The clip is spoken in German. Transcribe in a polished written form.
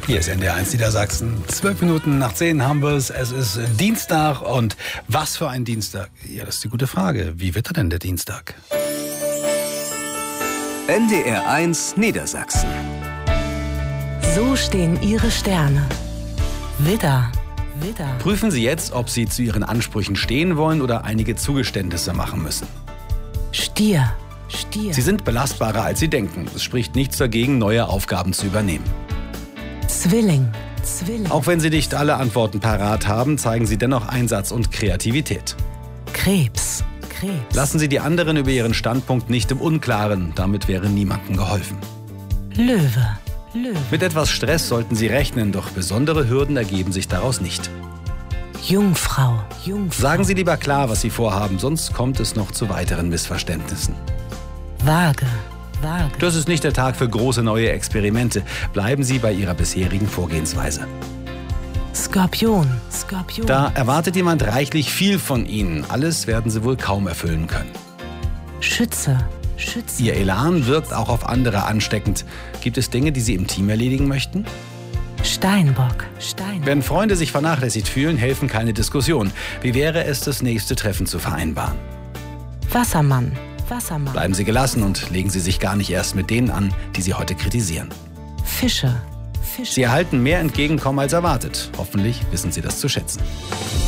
Hier ist NDR1 Niedersachsen. 12 Minuten nach 10 haben wir es. Es ist Dienstag. Und was für ein Dienstag? Ja, das ist die gute Frage. Wie wird denn der Dienstag? NDR1 Niedersachsen. So stehen Ihre Sterne. Widder. Prüfen Sie jetzt, ob Sie zu Ihren Ansprüchen stehen wollen oder einige Zugeständnisse machen müssen. Stier. Sie sind belastbarer, als Sie denken. Es spricht nichts dagegen, neue Aufgaben zu übernehmen. Zwilling. Auch wenn Sie nicht alle Antworten parat haben, zeigen Sie dennoch Einsatz und Kreativität. Krebs. Lassen Sie die anderen über Ihren Standpunkt nicht im Unklaren. Damit wäre niemandem geholfen. Löwe. Mit etwas Stress sollten Sie rechnen, doch besondere Hürden ergeben sich daraus nicht. Jungfrau. Sagen Sie lieber klar, was Sie vorhaben, sonst kommt es noch zu weiteren Missverständnissen. Waage. Das ist nicht der Tag für große neue Experimente. Bleiben Sie bei Ihrer bisherigen Vorgehensweise. Skorpion. Da erwartet jemand reichlich viel von Ihnen. Alles werden Sie wohl kaum erfüllen können. Schütze. Ihr Elan wirkt auch auf andere ansteckend. Gibt es Dinge, die Sie im Team erledigen möchten? Steinbock. Wenn Freunde sich vernachlässigt fühlen, helfen keine Diskussionen. Wie wäre es, das nächste Treffen zu vereinbaren? Wassermann. Bleiben Sie gelassen und legen Sie sich gar nicht erst mit denen an, die Sie heute kritisieren. Fische. Sie erhalten mehr Entgegenkommen als erwartet. Hoffentlich wissen Sie das zu schätzen.